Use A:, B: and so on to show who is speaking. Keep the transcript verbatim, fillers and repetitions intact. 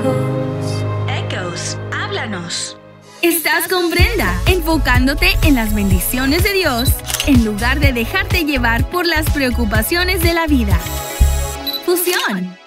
A: Echoes, háblanos.
B: Estás con Brenda, enfocándote en las bendiciones de Dios, en lugar de dejarte llevar por las preocupaciones de la vida. Fusión.